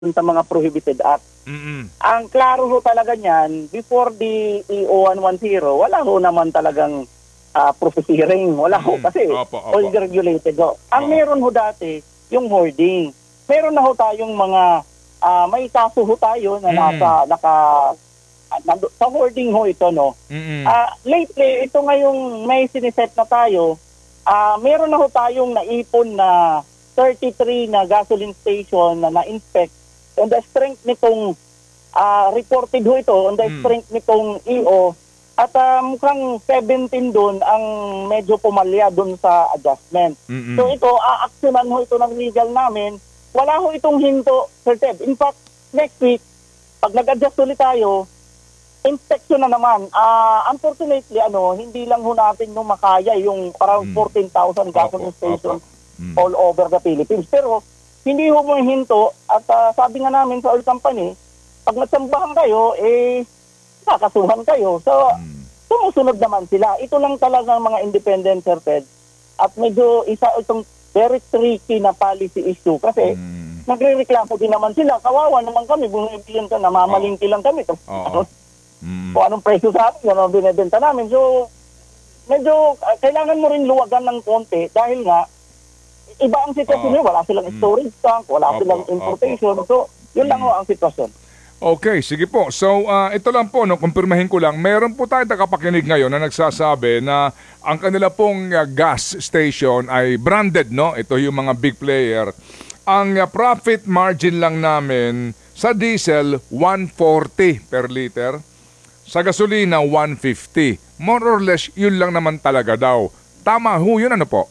sa mga prohibited act. Ang klaro ho talaga niyan, before the EO 110, wala ho naman talagang profiteering. Wala ho kasi all regulated ho. Ang meron ho dati, yung hoarding. Meron na ho tayong mga, may kaso ho tayo na sa hoarding ho ito, no? Lately, ito ngayong may siniset na tayo, meron na ho tayong naipon na 33 na gasoline station na na-inspect. On the strength nitong reported ho ito, on the strength nitong EO, at mukhang 17 doon ang medyo pumalya doon sa adjustment. So ito, aaksyonan ho ito ng legal namin. Wala ho itong hinto, Sir Ted. In fact, next week, pag nag-adjust ulit tayo, inspection na naman. Unfortunately, hindi lang ho natin makaya yung parang 14,000 gasoline stations all over the Philippines. Pero hindi ho mo hinto at sabi nga namin sa oil company, pag natsambahan kayo, kakasuhan kayo. So, sumusunod naman sila. Ito lang talaga mga independent, Sir Ted. At medyo itong very tricky na policy issue kasi nagre-reklamo din naman sila. Kawawa naman kami, bumibigyan ka, namamalingki lang kami. Kung anong presyo sa amin, ano binibenta namin. So, medyo kailangan mo rin luwagan ng konti dahil nga, iba ang sitwasyon nyo. Wala silang storage tank, wala silang importation. So, yun lang ho ang sitwasyon. Okay, sige po. So, ito lang po, kumpirmahin ko lang, meron po tayong tagapakinig ngayon na nagsasabi na ang kanila pong gas station ay branded, no? Ito yung mga big player. Ang profit margin lang namin sa diesel, 140 per liter. Sa gasolina, 150. More or less, yun lang naman talaga daw. Tama ho, yun ano po?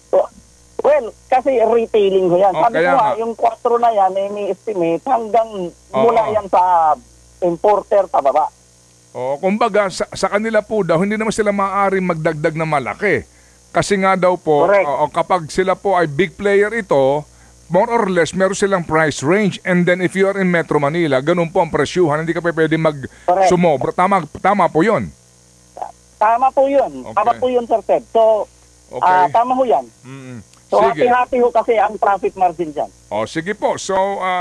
Well, kasi retailing ko yan. Sabi ko nga, yung 4 na yan, may estimate hanggang mula yan sa importer pababa. Kumbaga, sa kanila po daw, hindi naman sila maaaring magdagdag na malaki. Kasi nga daw po, kapag sila po ay big player ito, more or less, meron silang price range. And then if you are in Metro Manila, ganun po ang presyuhan, hindi ka pa pwede mag-sumobra. Tama po yun. Tama po yun. Okay. Tama po yun, Sir Ted. So, tama ho yan. So, hati-hati ho kasi ang profit margin dyan. Sige po. So,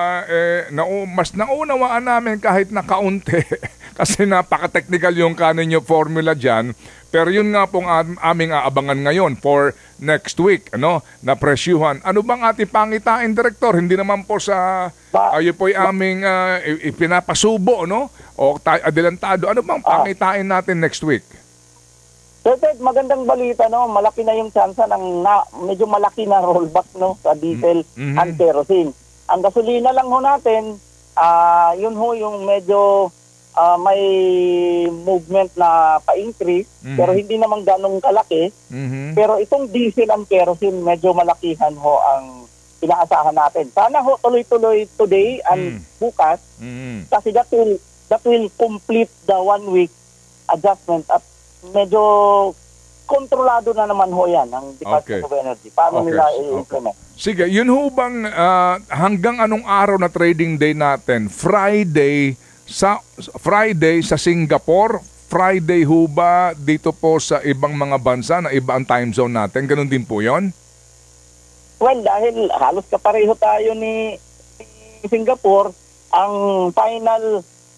mas naunawaan namin kahit na kaunti kasi napaka-technical yung kaninyo formula dyan. Pero yun nga pong aming aabangan ngayon for next week, na presyuhan. Ano bang ating pangitain, Director? Hindi naman po sa yun po yung aming ipinapasubo, o adelantado. Ano bang pangitain natin next week? Sir Ted, magandang balita, malaki na yung chance ng medyo malaki na rollback sa diesel and kerosene. Ang gasolina lang ho natin, yun ho yung medyo may movement na pa-increase, pero hindi naman ganong kalaki. Pero itong diesel and kerosene, medyo malakihan ho ang inaasahan natin. Sana ho tuloy-tuloy today and bukas, kasi that will complete the 1 week adjustment at medyo kontrolado na naman ho yan ng Department of Energy. Paano nila i-implement? Sige, yun ho bang hanggang anong araw na trading day natin? Friday sa Singapore? Friday ho ba dito po sa ibang mga bansa na iba ang time zone natin? Ganun din po yon? Well, dahil halos kapareho tayo ni Singapore, ang final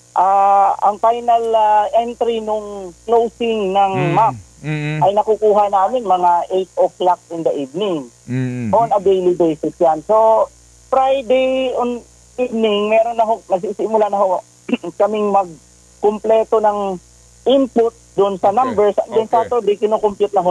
entry nung closing ng map ay nakukuha namin mga 8 o'clock in the evening. On a daily basis yan. So, Friday on evening, meron na ho, nagsisimula na ho kaming magkumpleto ng input doon sa numbers. Then Saturday, kinukompute na ho